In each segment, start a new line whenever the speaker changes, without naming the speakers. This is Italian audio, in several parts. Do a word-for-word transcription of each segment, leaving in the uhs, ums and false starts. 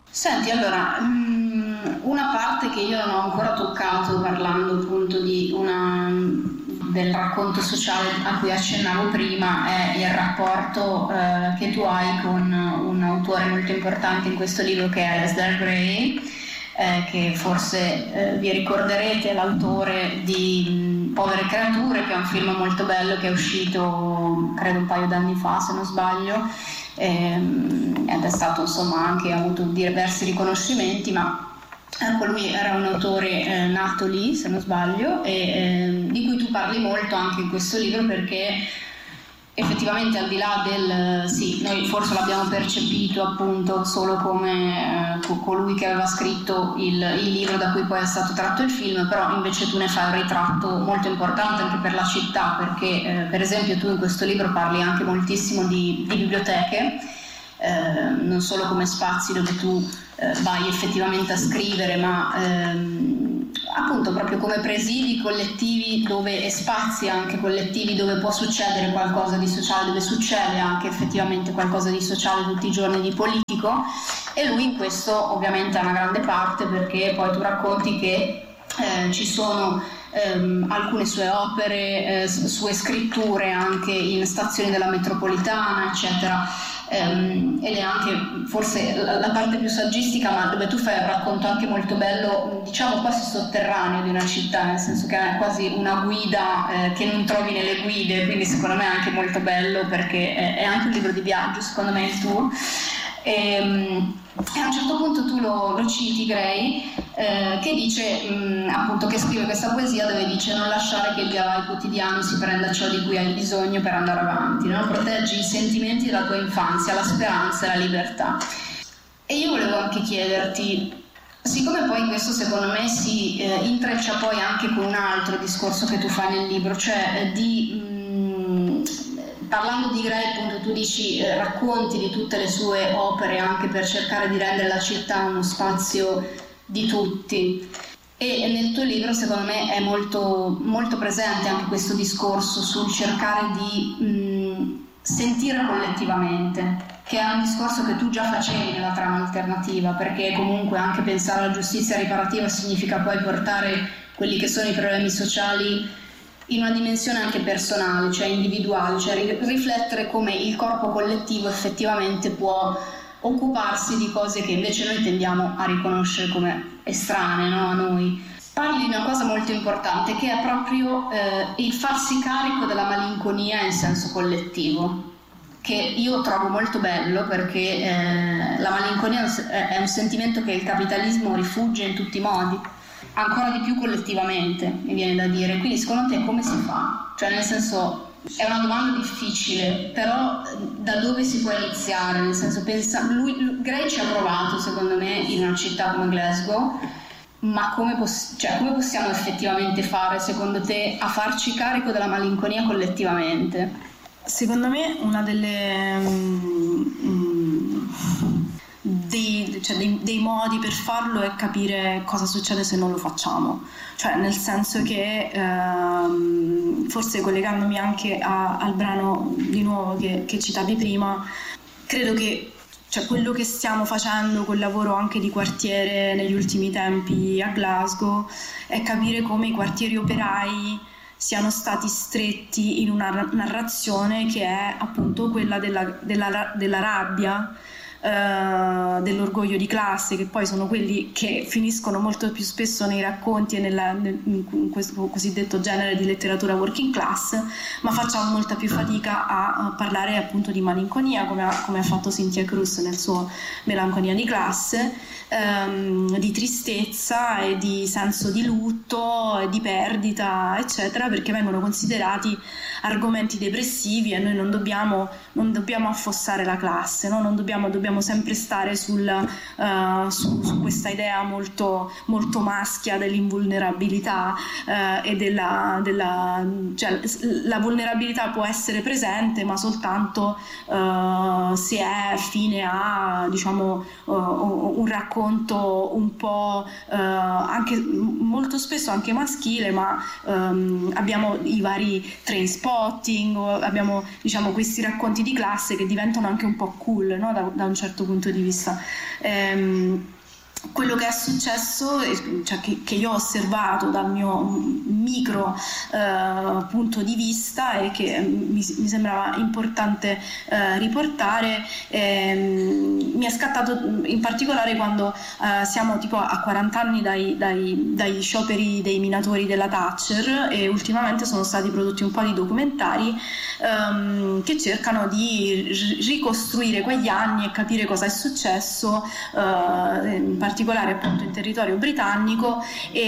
Senti, allora, una parte che io non ho ancora toccato parlando appunto di una, del racconto sociale a cui accennavo prima è il rapporto eh, che tu hai con un autore molto importante in questo libro che è Alasdair Gray, eh, che forse eh, vi ricorderete, è l'autore di Povere creature, che è un film molto bello che è uscito credo un paio d'anni fa se non sbaglio, ed è stato insomma anche, ha avuto diversi riconoscimenti, ma ecco, lui era un autore eh, nato lì se non sbaglio e eh, di cui tu parli molto anche in questo libro, perché effettivamente al di là del sì, noi forse l'abbiamo percepito appunto solo come eh, colui che aveva scritto il, il libro da cui poi è stato tratto il film, però invece tu ne fai un ritratto molto importante anche per la città, perché eh, per esempio tu in questo libro parli anche moltissimo di, di biblioteche, eh, non solo come spazi dove tu eh, vai effettivamente a scrivere, ma ehm, appunto proprio come presidi collettivi dove, e spazi anche collettivi dove può succedere qualcosa di sociale, dove succede anche effettivamente qualcosa di sociale tutti i giorni, di politico, e lui in questo ovviamente ha una grande parte, perché poi tu racconti che eh, ci sono ehm, alcune sue opere, eh, sue scritture anche in stazioni della metropolitana eccetera. Um, ed è anche forse la, la parte più saggistica, ma dove tu fai un racconto anche molto bello, diciamo quasi sotterraneo di una città, nel senso che è quasi una guida eh, che non trovi nelle guide, quindi secondo me è anche molto bello, perché è, è anche un libro di viaggio secondo me il tuo. E, um, e a un certo punto tu lo, lo citi, Gray, eh, che dice mh, appunto, che scrive questa poesia dove dice: non lasciare che il viavaio quotidiano si prenda ciò di cui hai bisogno per andare avanti, no? Proteggi i sentimenti della tua infanzia, la speranza e la libertà. E io volevo anche chiederti, siccome poi questo secondo me si eh, intreccia poi anche con un altro discorso che tu fai nel libro, cioè eh, di mh, parlando di Gray, appunto, tu dici, eh, racconti di tutte le sue opere anche per cercare di rendere la città uno spazio di tutti, e nel tuo libro secondo me è molto, molto presente anche questo discorso sul cercare di mh, sentire collettivamente, che è un discorso che tu già facevi nella trama alternativa, perché comunque anche pensare alla giustizia riparativa significa poi portare quelli che sono i problemi sociali in una dimensione anche personale, cioè individuale, cioè riflettere come il corpo collettivo effettivamente può occuparsi di cose che invece noi tendiamo a riconoscere come estranee, no, a noi. Parli di una cosa molto importante, che è proprio eh, il farsi carico della malinconia in senso collettivo, che io trovo molto bello, perché eh, la malinconia è un sentimento che il capitalismo rifugge in tutti i modi, ancora di più collettivamente, mi viene da dire. Quindi secondo te come si fa? Cioè, nel senso, è una domanda difficile, però da dove si può iniziare? Nel senso, pensa, lui, Gray ci ha provato secondo me in una città come Glasgow, ma come, poss- cioè, come possiamo effettivamente fare secondo te a farci carico della malinconia collettivamente?
Secondo me una delle mm, dei, cioè dei, dei modi per farlo è capire cosa succede se non lo facciamo, cioè nel senso che ehm, forse collegandomi anche a, al brano di nuovo che, che citavi prima, credo che cioè quello che stiamo facendo col lavoro anche di quartiere negli ultimi tempi a Glasgow è capire come i quartieri operai siano stati stretti in una narrazione che è appunto quella della, della, della rabbia, eh, dell'orgoglio di classe, che poi sono quelli che finiscono molto più spesso nei racconti e nella, nel, in questo cosiddetto genere di letteratura working class, ma facciamo molta più fatica a, a parlare appunto di malinconia, come ha, come ha fatto Cynthia Cruz nel suo Melanconia di classe, ehm, di tristezza e di senso di lutto e di perdita eccetera, perché vengono considerati argomenti depressivi e noi non dobbiamo, non dobbiamo affossare la classe, no? non dobbiamo, dobbiamo sempre stare sul, uh, su, su questa idea molto, molto maschia dell'invulnerabilità uh, e della, della cioè, la vulnerabilità può essere presente ma soltanto uh, se è fine a diciamo uh, un racconto un po' uh, anche molto spesso anche maschile, ma um, abbiamo i vari Trainspotting, abbiamo diciamo questi racconti di classe che diventano anche un po' cool, no? da, da un certo punto di vista. Ehm, Quello che è successo, cioè che, che io ho osservato dal mio micro eh, punto di vista e che mi, mi sembrava importante eh, riportare, ehm, mi è scattato in particolare quando eh, siamo tipo a quaranta anni dai, dai, dagli scioperi dei minatori della Thatcher, e ultimamente sono stati prodotti un po' di documentari ehm, che cercano di ricostruire quegli anni e capire cosa è successo eh, in particolare appunto in territorio britannico,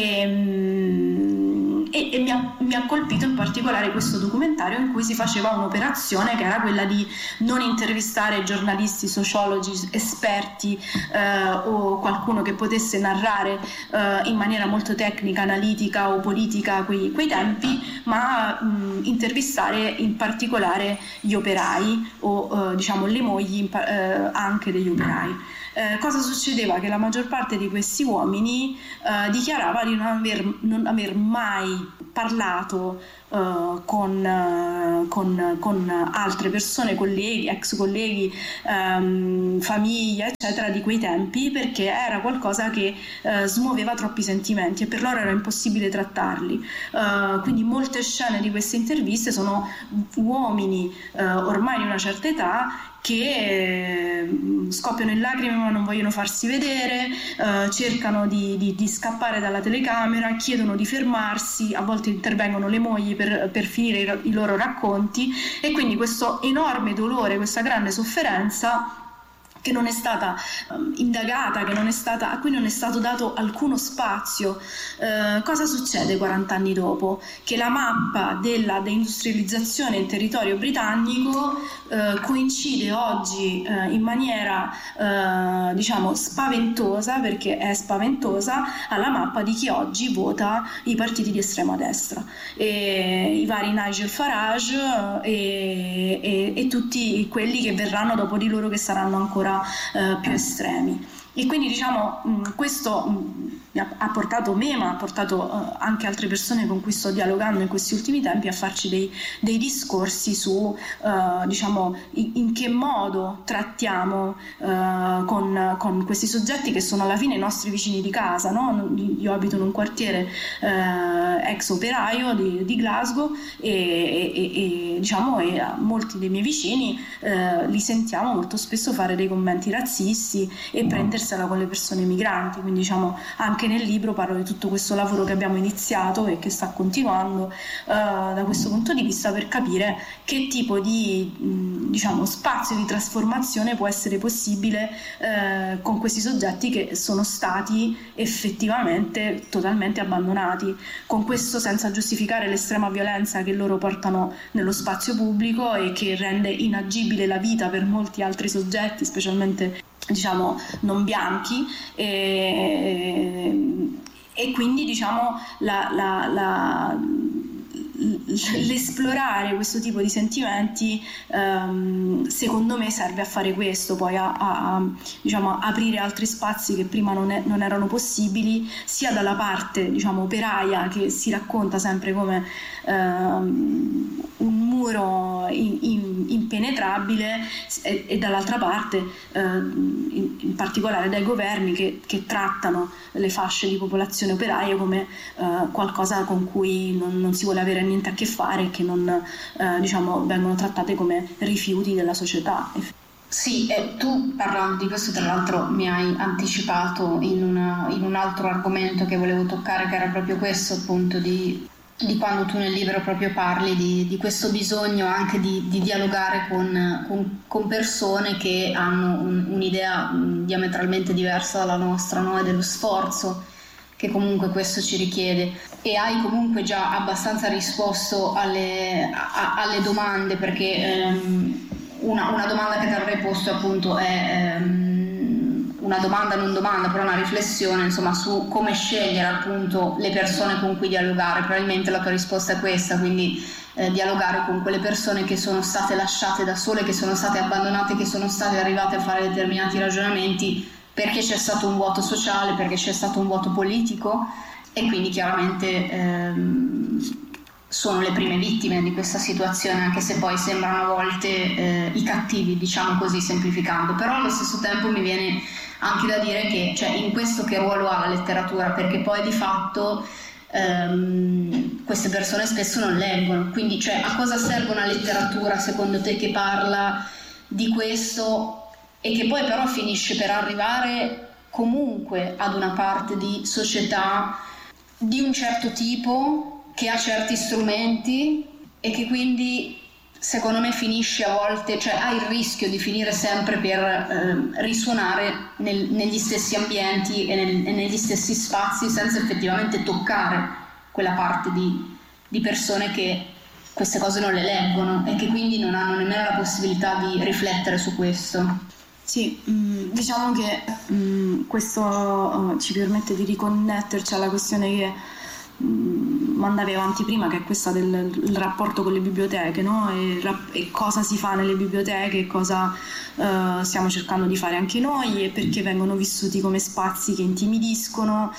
e, e, e mi, ha, mi ha colpito in particolare questo documentario in cui si faceva un'operazione che era quella di non intervistare giornalisti, sociologi, esperti eh, o qualcuno che potesse narrare eh, in maniera molto tecnica, analitica o politica quei, quei tempi, ma mh, intervistare in particolare gli operai o eh, diciamo le mogli eh, anche degli operai. Eh, cosa succedeva? Che la maggior parte di questi uomini eh, dichiarava di non aver, non aver mai parlato eh, con, eh, con, con altre persone, colleghi, ex colleghi, ehm, famiglia, eccetera, di quei tempi, perché era qualcosa che eh, smuoveva troppi sentimenti e per loro era impossibile trattarli. Eh, quindi molte scene di queste interviste sono uomini eh, ormai di una certa età che scoppiano in lacrime ma non vogliono farsi vedere, eh, cercano di, di, di scappare dalla telecamera, chiedono di fermarsi, a volte intervengono le mogli per, per finire i, i loro racconti, e quindi questo enorme dolore, questa grande sofferenza che non è stata um, indagata, che non è stata, a cui non è stato dato alcuno spazio. Eh, cosa succede quaranta anni dopo? Che la mappa della deindustrializzazione in territorio britannico eh, coincide oggi eh, in maniera eh, diciamo spaventosa, perché è spaventosa, alla mappa di chi oggi vota i partiti di estrema destra, e i vari Nigel Farage e, e, e tutti quelli che verranno dopo di loro, che saranno ancora Uh, più estremi. E quindi diciamo mh, questo mh, ha, ha portato me, ma ha portato uh, anche altre persone con cui sto dialogando in questi ultimi tempi a farci dei, dei discorsi su uh, diciamo in, in che modo trattiamo uh, con, con questi soggetti che sono alla fine i nostri vicini di casa, no? Io abito in un quartiere uh, ex operaio di, di Glasgow e, e, e diciamo e molti dei miei vicini uh, li sentiamo molto spesso fare dei commenti razzisti e prendersi con le persone migranti, quindi diciamo anche nel libro parlo di tutto questo lavoro che abbiamo iniziato e che sta continuando uh, da questo punto di vista, per capire che tipo di mh, diciamo spazio di trasformazione può essere possibile uh, con questi soggetti che sono stati effettivamente totalmente abbandonati, con questo senza giustificare l'estrema violenza che loro portano nello spazio pubblico e che rende inagibile la vita per molti altri soggetti, specialmente diciamo non bianchi, e, e quindi diciamo la, la, la, l'esplorare questo tipo di sentimenti um, secondo me serve a fare questo, poi a, a, a diciamo aprire altri spazi che prima non, è, non erano possibili, sia dalla parte diciamo operaia, che si racconta sempre come um, un muro in, in, impenetrabile, e, e dall'altra parte uh, in, in particolare dai governi che, che trattano le fasce di popolazione operaia come uh, qualcosa con cui non, non si vuole avere niente a che fare, e che non uh, diciamo vengono trattate come rifiuti della società.
Sì, eh, tu parlando di questo tra l'altro mi hai anticipato in, una, in un altro argomento che volevo toccare, che era proprio questo, appunto di, di quando tu nel libro proprio parli di, di questo bisogno anche di, di dialogare con, con, con persone che hanno un, un'idea diametralmente diversa dalla nostra, no? E dello sforzo che comunque questo ci richiede, e hai comunque già abbastanza risposto alle, a, alle domande, perché ehm, una, una domanda che ti avrei posto appunto è ehm, una domanda non domanda, però una riflessione insomma su come scegliere appunto le persone con cui dialogare. Probabilmente la tua risposta è questa, quindi eh, dialogare con quelle persone che sono state lasciate da sole, che sono state abbandonate, che sono state arrivate a fare determinati ragionamenti perché c'è stato un vuoto sociale, perché c'è stato un vuoto politico, e quindi chiaramente ehm, sono le prime vittime di questa situazione, anche se poi sembrano a volte eh, i cattivi, diciamo così, semplificando. Però allo stesso tempo mi viene anche da dire che, cioè, in questo che ruolo ha la letteratura, perché poi di fatto ehm, queste persone spesso non leggono, quindi, cioè, a cosa serve una letteratura secondo te che parla di questo e che poi però finisce per arrivare comunque ad una parte di società di un certo tipo, che ha certi strumenti e che quindi secondo me finisce a volte, cioè ha il rischio di finire sempre per eh, risuonare nel, negli stessi ambienti e, nel, e negli stessi spazi, senza effettivamente toccare quella parte di, di persone che queste cose non le leggono e che quindi non hanno nemmeno la possibilità di riflettere su questo.
Sì, mh, diciamo che mh, questo uh, ci permette di riconnetterci alla questione che mandavi avanti prima, che è questa del il rapporto con le biblioteche, no? E, e cosa si fa nelle biblioteche e cosa uh, stiamo cercando di fare anche noi, e perché vengono vissuti come spazi che intimidiscono,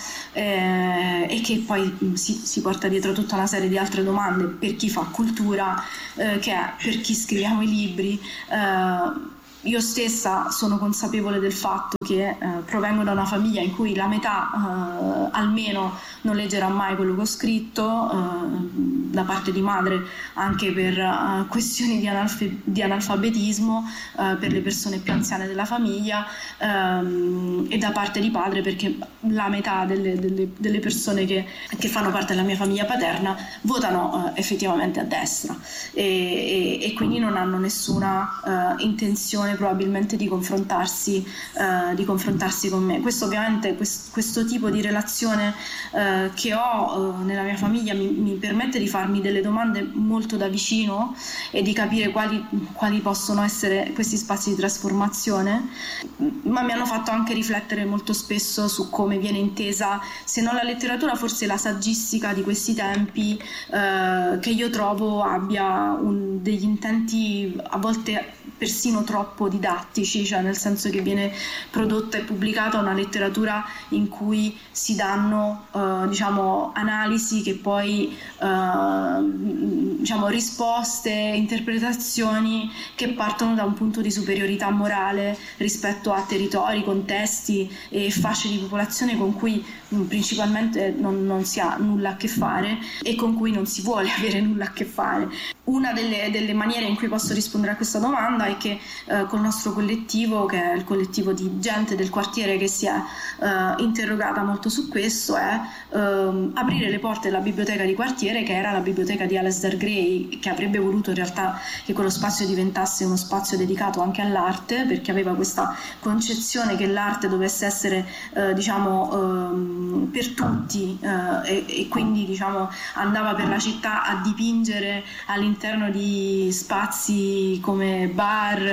eh, e che poi si, si porta dietro tutta una serie di altre domande per chi fa cultura, eh, che è per chi scriviamo i libri. eh, Io stessa sono consapevole del fatto che eh, provengo da una famiglia in cui la metà eh, almeno non leggerà mai quello che ho scritto, eh, da parte di madre anche per eh, questioni di, analfe- di analfabetismo, eh, per le persone più anziane della famiglia, ehm, e da parte di padre perché la metà delle, delle, delle persone che, che fanno parte della mia famiglia paterna votano eh, effettivamente a destra e, e, e quindi non hanno nessuna eh, intenzione probabilmente di confrontarsi eh, di confrontarsi con me. Questo ovviamente quest, questo tipo di relazione eh, che ho eh, nella mia famiglia mi, mi permette di farmi delle domande molto da vicino e di capire quali, quali possono essere questi spazi di trasformazione, ma mi hanno fatto anche riflettere molto spesso su come viene intesa, se non la letteratura, forse la saggistica di questi tempi, eh, che io trovo abbia un, degli intenti a volte persino troppo didattici, cioè nel senso che viene prodotta e pubblicata una letteratura in cui si danno eh, diciamo analisi che poi eh, diciamo risposte, interpretazioni che partono da un punto di superiorità morale rispetto a territori, contesti e fasce di popolazione con cui mh, principalmente non, non si ha nulla a che fare e con cui non si vuole avere nulla a che fare. Una delle, delle maniere in cui posso rispondere a questa domanda è che eh, col nostro collettivo, che è il collettivo di gente del quartiere che si è eh, interrogata molto su questo, è eh, aprire le porte della biblioteca di quartiere, che era la biblioteca di Alasdair Gray, che avrebbe voluto in realtà che quello spazio diventasse uno spazio dedicato anche all'arte, perché aveva questa concezione che l'arte dovesse essere eh, diciamo eh, per tutti, eh, e, e quindi diciamo andava per la città a dipingere all'interno all'interno di spazi come bar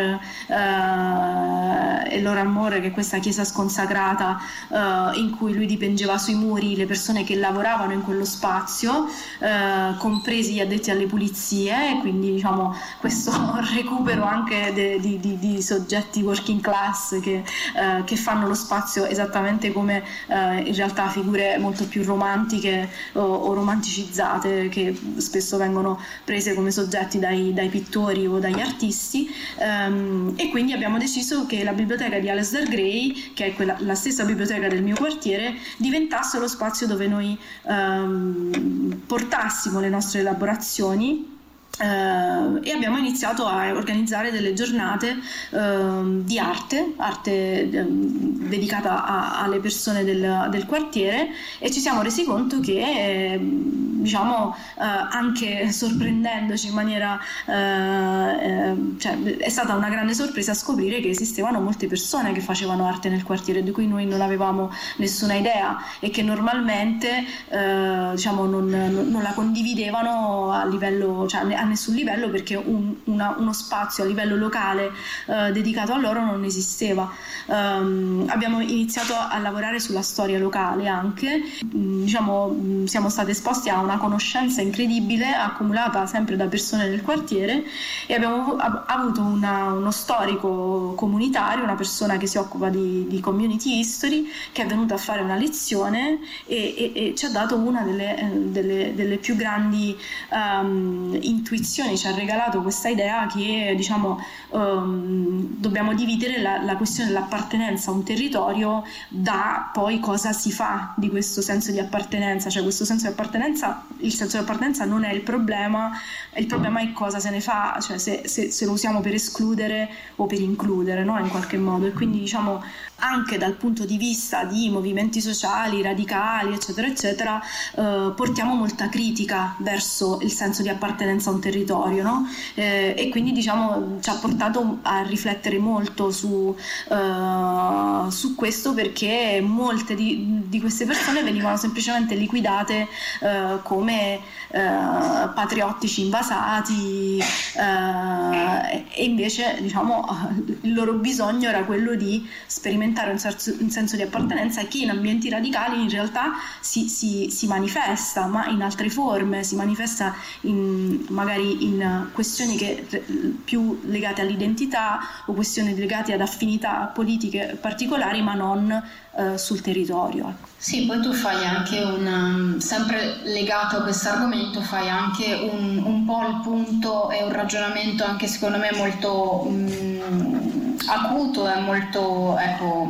eh, e Loro Amore, che è questa chiesa sconsacrata eh, in cui lui dipingeva sui muri le persone che lavoravano in quello spazio, eh, compresi gli addetti alle pulizie, e quindi diciamo questo recupero anche de, di, di, di soggetti working class che, eh, che fanno lo spazio esattamente come eh, in realtà figure molto più romantiche o, o romanticizzate, che spesso vengono prese come soggetti dai, dai pittori o dagli artisti, um, e quindi abbiamo deciso che la biblioteca di Alasdair Gray, che è quella, la stessa biblioteca del mio quartiere, diventasse lo spazio dove noi um, portassimo le nostre elaborazioni. Uh, e abbiamo iniziato a organizzare delle giornate uh, di arte, arte um, dedicata a, alle persone del, del quartiere, e ci siamo resi conto che eh, diciamo uh, anche sorprendendoci in maniera uh, eh, cioè, è stata una grande sorpresa scoprire che esistevano molte persone che facevano arte nel quartiere di cui noi non avevamo nessuna idea e che normalmente uh, diciamo non, non la condividevano a livello, cioè, nessun livello, perché un, una, uno spazio a livello locale eh, dedicato a loro non esisteva. Um, abbiamo iniziato a lavorare sulla storia locale anche, mm, diciamo, mm, siamo state esposti a una conoscenza incredibile accumulata sempre da persone del quartiere, e abbiamo av- avuto una, uno storico comunitario, una persona che si occupa di, di community history, che è venuta a fare una lezione e, e, e ci ha dato una delle, eh, delle, delle più grandi um, intuizioni, ci ha regalato questa idea che, diciamo, um, dobbiamo dividere la, la questione dell'appartenenza a un territorio da poi cosa si fa di questo senso di appartenenza, cioè questo senso di appartenenza, il senso di appartenenza non è il problema, il problema è cosa se ne fa, cioè se, se, se lo usiamo per escludere o per includere, no? In qualche modo. E quindi, diciamo, anche dal punto di vista di movimenti sociali, radicali, eccetera, eccetera, eh, portiamo molta critica verso il senso di appartenenza a un territorio, no? Eh, e quindi, diciamo, ci ha portato a riflettere molto su, eh, su questo, perché molte di, di queste persone venivano semplicemente liquidate eh, come eh, patriottici invasati, eh, e invece, diciamo, il loro bisogno era quello di sperimentare un senso, un senso di appartenenza, che in ambienti radicali in realtà si, si, si manifesta, ma in altre forme, si manifesta in, magari in questioni che, più legate all'identità o questioni legate ad affinità politiche particolari, ma non eh, sul territorio.
Sì, poi tu fai anche un, sempre legato a questo argomento, fai anche un, un po' il punto e un ragionamento anche secondo me molto um, acuto e molto, ecco,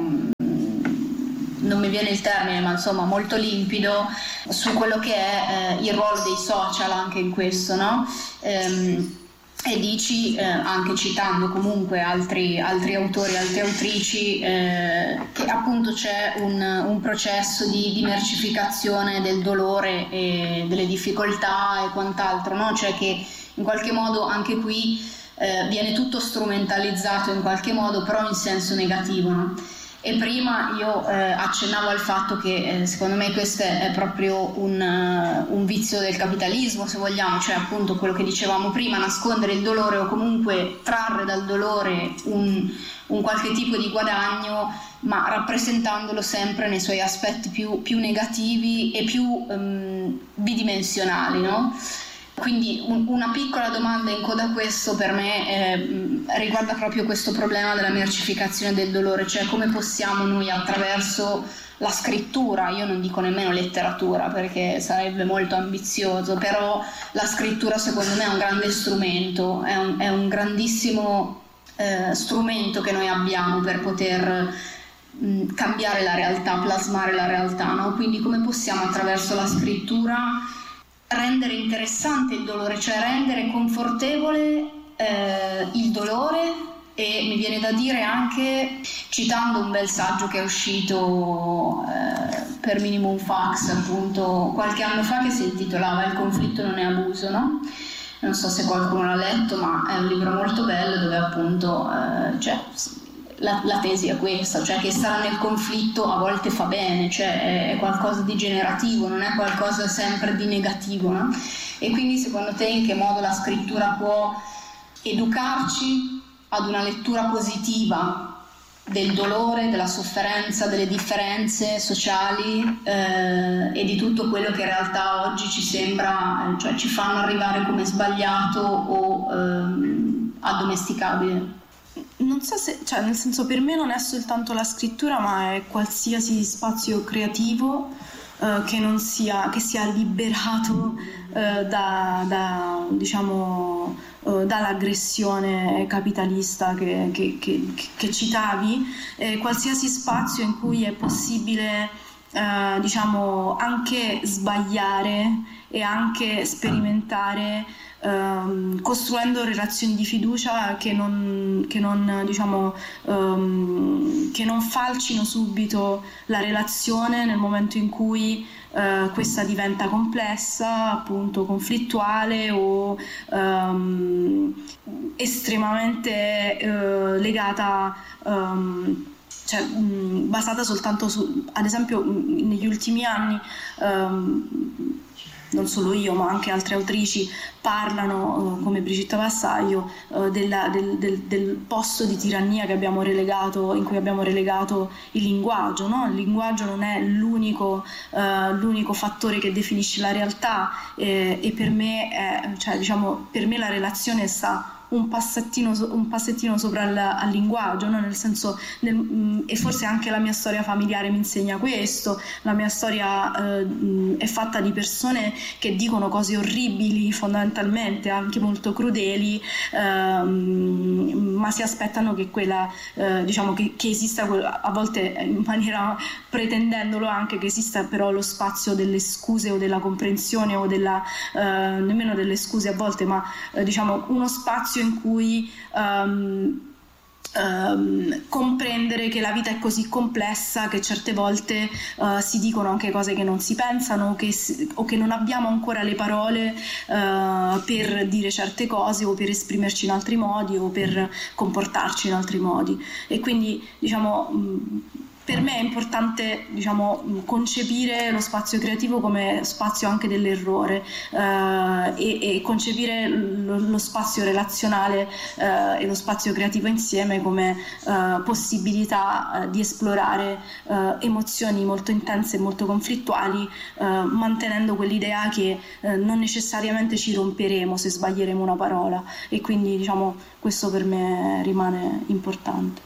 non mi viene il termine, ma insomma molto limpido su quello che è eh, il ruolo dei social anche in questo, no? Ehm, e dici, eh, anche citando comunque altri, altri autori, altre autrici, eh, che appunto c'è un, un processo di dimercificazione del dolore e delle difficoltà e quant'altro, no? Cioè che in qualche modo anche qui eh, viene tutto strumentalizzato in qualche modo, però in senso negativo, no? E prima io eh, accennavo al fatto che eh, secondo me questo è proprio un, uh, un vizio del capitalismo, se vogliamo, cioè appunto quello che dicevamo prima, nascondere il dolore o comunque trarre dal dolore un, un qualche tipo di guadagno, ma rappresentandolo sempre nei suoi aspetti più, più negativi e più um, bidimensionali, no? Quindi un, una piccola domanda in coda a questo per me eh, riguarda proprio questo problema della mercificazione del dolore, cioè come possiamo noi attraverso la scrittura, io non dico nemmeno letteratura perché sarebbe molto ambizioso, però la scrittura secondo me è un grande strumento, è un, è un grandissimo eh, strumento che noi abbiamo per poter mh, cambiare la realtà, plasmare la realtà, no? Quindi come possiamo attraverso la scrittura rendere interessante il dolore, cioè rendere confortevole eh, il dolore, e mi viene da dire anche, citando un bel saggio che è uscito eh, per Minimum Fax appunto qualche anno fa, che si intitolava Il conflitto non è abuso, no? Non so se qualcuno l'ha letto, ma è un libro molto bello dove appunto eh, cioè, La, la tesi è questa, cioè che stare nel conflitto a volte fa bene, cioè è, è qualcosa di generativo, non è qualcosa sempre di negativo, no? E quindi secondo te in che modo la scrittura può educarci ad una lettura positiva del dolore, della sofferenza, delle differenze sociali eh, e di tutto quello che in realtà oggi ci sembra, cioè ci fanno arrivare come sbagliato o ehm, addomesticabile?
Non so se, cioè nel senso, per me non è soltanto la scrittura, ma è qualsiasi spazio creativo eh, che non sia, che sia liberato eh, da, da diciamo eh, dall'aggressione capitalista che, che, che, che citavi, eh, qualsiasi spazio in cui è possibile eh, diciamo anche sbagliare e anche sperimentare, Um, costruendo relazioni di fiducia che non, che non diciamo um, che non falcino subito la relazione nel momento in cui uh, questa diventa complessa, appunto conflittuale o um, estremamente uh, legata um, cioè, mh, basata soltanto su, ad esempio mh, negli ultimi anni um, non solo io ma anche altre autrici parlano, uh, come Brigitta Vassaio, uh, della, del, del, del posto di tirannia che abbiamo relegato, in cui abbiamo relegato il linguaggio, no? Il linguaggio non è l'unico, uh, l'unico fattore che definisce la realtà, eh, e per me, è, cioè, diciamo, per me la relazione sta un passettino, un passettino sopra il, al linguaggio, no? Nel senso, nel, mh, e forse anche la mia storia familiare mi insegna questo. La mia storia eh, mh, è fatta di persone che dicono cose orribili, fondamentalmente anche molto crudeli, ehm, ma si aspettano che quella, eh, diciamo che, che esista, a volte in maniera pretendendolo anche, che esista però lo spazio delle scuse o della comprensione o della, eh, nemmeno delle scuse a volte, ma eh, diciamo uno spazio in cui um, um, comprendere che la vita è così complessa che certe volte uh, si dicono anche cose che non si pensano, che si, o che non abbiamo ancora le parole uh, per dire certe cose o per esprimerci in altri modi o per comportarci in altri modi. E quindi, diciamo, mh, per me è importante, diciamo, concepire lo spazio creativo come spazio anche dell'errore, eh, e, e concepire lo, lo spazio relazionale eh, e lo spazio creativo insieme come eh, possibilità eh, di esplorare eh, emozioni molto intense e molto conflittuali, eh, mantenendo quell'idea che eh, non necessariamente ci romperemo se sbaglieremo una parola, e quindi, diciamo, questo per me rimane importante.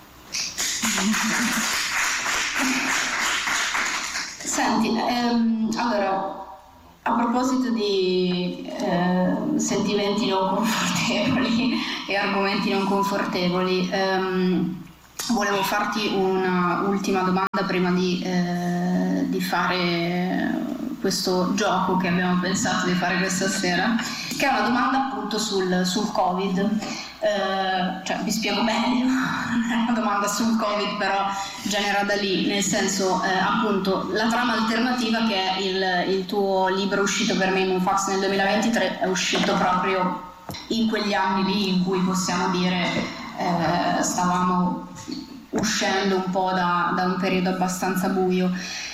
Senti, ehm, allora, a proposito di eh, sentimenti non confortevoli e argomenti non confortevoli, ehm, volevo farti un'ultima domanda prima di, eh, di fare questo gioco che abbiamo pensato di fare questa sera, che è una domanda appunto sul, sul Covid. Uh, cioè vi spiego meglio, non è una domanda sul Covid, però genera da lì, nel senso, eh, appunto, la trama alternativa, che è il, il tuo libro uscito per me in Moonfax nel duemilaventitré, è uscito proprio in quegli anni lì in cui possiamo dire eh, stavamo uscendo un po' da, da un periodo abbastanza buio.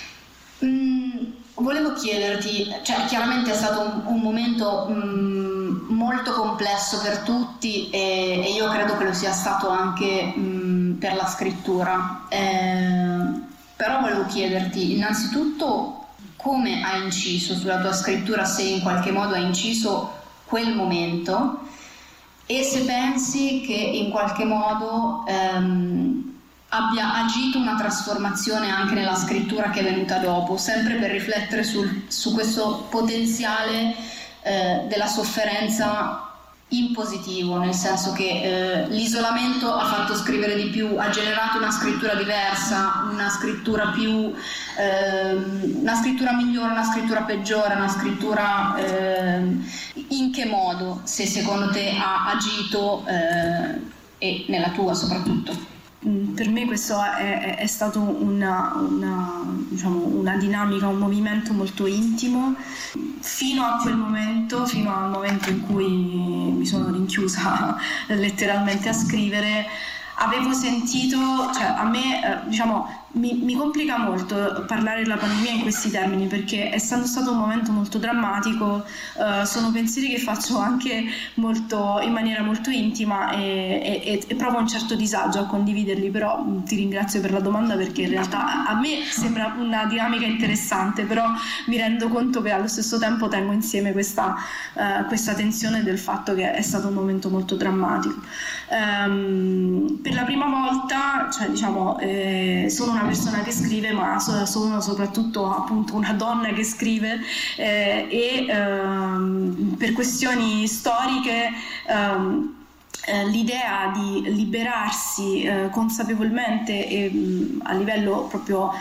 Mm, volevo chiederti, cioè chiaramente è stato un, un momento mh, molto complesso per tutti, e, e io credo che lo sia stato anche mh, per la scrittura, eh, però volevo chiederti innanzitutto come ha inciso sulla tua scrittura, se in qualche modo ha inciso quel momento, e se pensi che in qualche modo ehm, abbia agito una trasformazione anche nella scrittura che è venuta dopo, sempre per riflettere sul, su questo potenziale eh, della sofferenza in positivo, nel senso che eh, l'isolamento ha fatto scrivere di più, ha generato una scrittura diversa, una scrittura più eh, una scrittura migliore, una scrittura peggiore, una scrittura eh, in che modo, se secondo te ha agito eh, e nella tua soprattutto?
Per me questo è, è stato una, una, diciamo, una dinamica, un movimento molto intimo fino a quel momento, fino al momento in cui mi sono rinchiusa letteralmente a scrivere. Avevo sentito, cioè a me, diciamo, mi, mi complica molto parlare della pandemia in questi termini, perché essendo stato un momento molto drammatico, uh, sono pensieri che faccio anche molto, in maniera molto intima, e, e, e provo un certo disagio a condividerli, però ti ringrazio per la domanda, perché in realtà a me sembra una dinamica interessante, però mi rendo conto che allo stesso tempo tengo insieme questa, uh, questa tensione del fatto che è stato un momento molto drammatico. Um, per la prima volta, cioè, diciamo, eh, sono una persona che scrive, ma sono soprattutto appunto una donna che scrive, eh, e ehm, per questioni storiche ehm, eh, l'idea di liberarsi eh, consapevolmente e mh, a livello proprio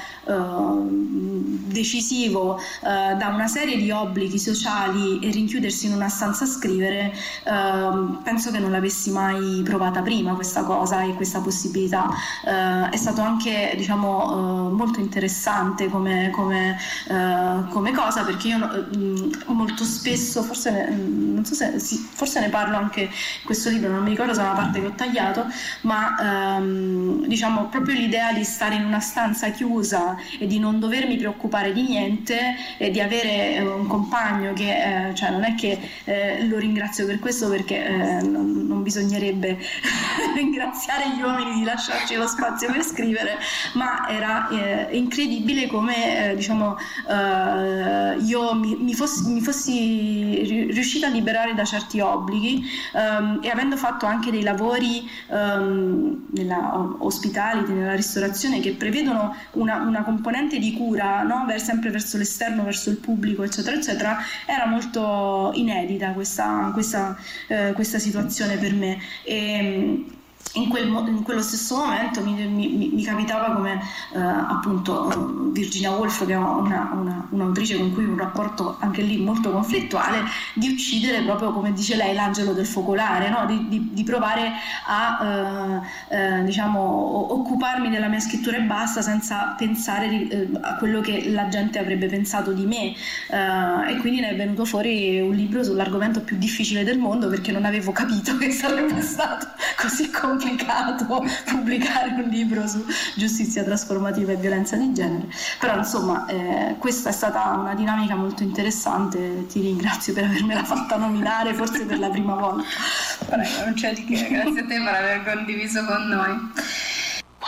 eh, decisivo eh, da una serie di obblighi sociali e rinchiudersi in una stanza a scrivere, eh, penso che non l'avessi mai provata prima questa cosa e questa possibilità. Eh, è stato anche, diciamo, eh, molto interessante come, come, eh, come cosa, perché io eh, molto spesso, forse ne, non so se sì, forse ne parlo anche in questo libro, non mi mi ricordo se è una parte che ho tagliato, ma ehm, diciamo proprio l'idea di stare in una stanza chiusa e di non dovermi preoccupare di niente e di avere un compagno che, eh, cioè non è che eh, lo ringrazio per questo, perché eh, non, non bisognerebbe ringraziare gli uomini di lasciarci lo spazio per scrivere, ma era eh, incredibile come eh, diciamo eh, io mi, mi, fossi, mi fossi riuscita a liberare da certi obblighi, ehm, e avendo fatto anche dei lavori ehm, nella hospitality, nella ristorazione, che prevedono una, una componente di cura, no? Ver, sempre verso l'esterno, verso il pubblico, eccetera eccetera, era molto inedita questa, questa, eh, questa situazione per me. E, In, quel, in quello stesso momento mi, mi, mi capitava come eh, appunto Virginia Woolf, che è una, una, un'autrice con cui ho un rapporto anche lì molto conflittuale, di uccidere proprio, come dice lei, l'angelo del focolare, no? di, di, di provare a eh, eh, diciamo occuparmi della mia scrittura e basta, senza pensare di, eh, a quello che la gente avrebbe pensato di me, eh, e quindi ne è venuto fuori un libro sull'argomento più difficile del mondo, perché non avevo capito che sarebbe stato così complicato pubblicare un libro su giustizia trasformativa e violenza di genere. Però insomma eh, questa è stata una dinamica molto interessante, ti ringrazio per avermela fatta nominare, forse per la prima volta.
Prego, non c'è di che, grazie a te per aver condiviso con noi.